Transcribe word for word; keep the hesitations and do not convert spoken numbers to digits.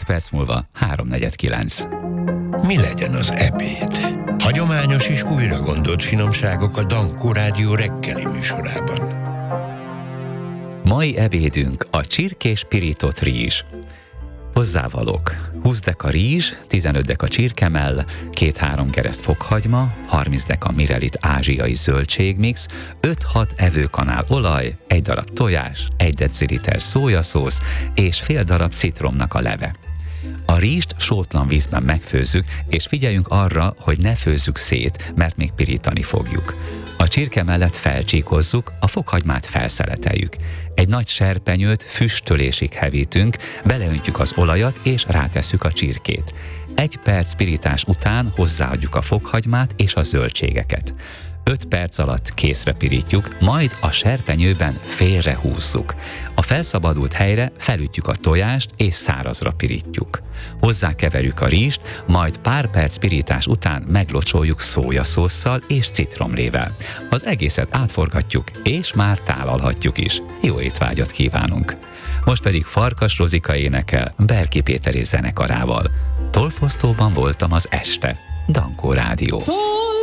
perc múlva háromnegyed kilenc. Mi legyen az ebéd? Hagyományos és újra gondolt finomságok a Dankó Rádió reggeli műsorában. Mai ebédünk a csirkés pirított rizs. Hozzávalók: húsz deka rizs, tizenöt deka csirkemell, két-három kereszt fokhagyma, harminc deka mirelit ázsiai zöldségmix, öt-hat evőkanál olaj, egy darab tojás, egy deciliter szójaszósz és fél darab citromnak a leve. A rizst sótlan vízben megfőzzük, és figyeljünk arra, hogy ne főzzük szét, mert még pirítani fogjuk. A csirke mellett felcsíkozzuk, a fokhagymát felszeleteljük. Egy nagy serpenyőt füstölésig hevítünk, beleöntjük az olajat, és rátesszük a csirkét. Egy perc pirítás után hozzáadjuk a fokhagymát és a zöldségeket. öt perc alatt készre pirítjuk, majd a serpenyőben félrehúzzuk. A felszabadult helyre felütjük a tojást és szárazra pirítjuk. Hozzákeverjük a rizst, majd pár perc pirítás után meglocsoljuk szójaszósszal és citromlével. Az egészet átforgatjuk, és már tálalhatjuk is. Jó étvágyat kívánunk! Most pedig Farkas Rozika énekel Berki Péter és zenekarával. Tolfosztóban voltam az este. Dankó Rádió.